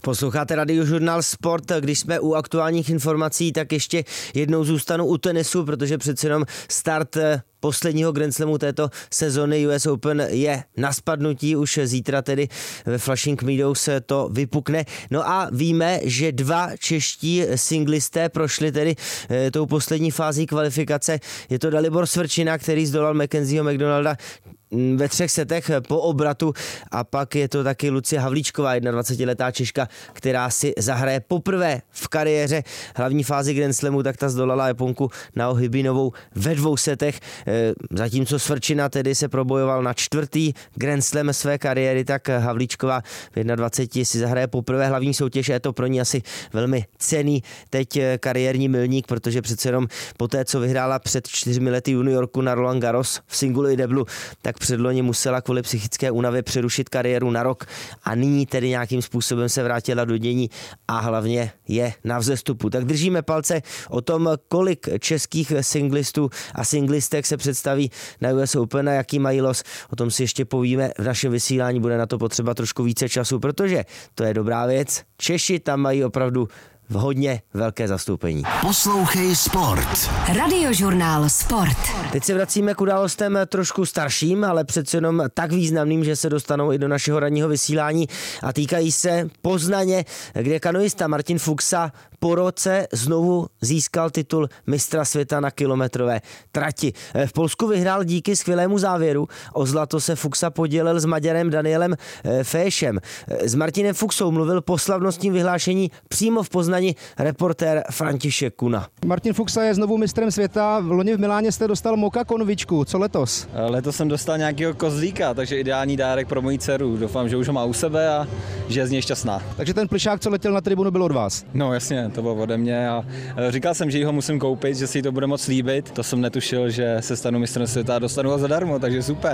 Posloucháte Radiožurnál Sport, když jsme u aktuálních informací, tak ještě jednou zůstanu u tenisu, protože přece jenom start posledního Grand Slamu této sezony US Open je na spadnutí, už zítra tedy ve Flushing Meadows to vypukne. No a víme, že dva čeští singlisté prošli tedy tou poslední fází kvalifikace. Je to Dalibor Svrčina, který zdolal Mackenzieho McDonalda ve 3 setech po obratu, a pak je to taky Lucie Havlíčková, 21letá Češka, která si zahraje poprvé v kariéře hlavní fázi Grand Slamu, tak ta zdolala Japonku Nao Hibinovou ve 2 setech. Zatímco Svrčina tedy se probojoval na 4. Grand Slam své kariéry, tak Havlíčková v 21 si zahraje poprvé hlavní soutěž a je to pro ní asi velmi cenný teď kariérní milník, protože přece jenom poté, co vyhrála před 4 lety juniorku na Roland Garros v singlu i deblu, tak předloni musela kvůli psychické únavě přerušit kariéru na rok a nyní tedy nějakým způsobem se vrátila do dění a hlavně je na vzestupu. Tak držíme palce o tom, kolik českých singlistů a singlistek se představí na US Open a jaký mají los. O tom si ještě povíme v našem vysílání, bude na to potřeba trošku více času, protože to je dobrá věc. Češi tam mají opravdu v hodně velké zastoupení. Poslouchej Sport. Radiožurnál Sport. Teď se vracíme k událostem trošku starším, ale přece jenom tak významným, že se dostanou i do našeho ranního vysílání a týkají se Poznaně, kde kanoista Martin Fuxa po roce znovu získal titul mistra světa na kilometrové trati. V Polsku vyhrál díky skvělému závěru. O zlato se Fuxa podělil s Maďarem Danielem Féšem. S Martinem Fuxou mluvil po slavnostním vyhlášení přímo v Poznani reportér František Kuna. Martin Fuxa je znovu mistrem světa. V loni v Miláně jste dostal Moka konvičku. Co letos? Letos jsem dostal nějakého kozlíka, takže ideální dárek pro moji dceru. Doufám, že už ho má u sebe a že je z něj šťastná. Takže ten plišák, co letěl na tribunu, byl od vás? No jasně, to bylo ode mě a říkal jsem, že ho musím koupit, že si to bude moc líbit. To jsem netušil, že se stanu mistrem světa a dostanu ho zadarmo, takže super.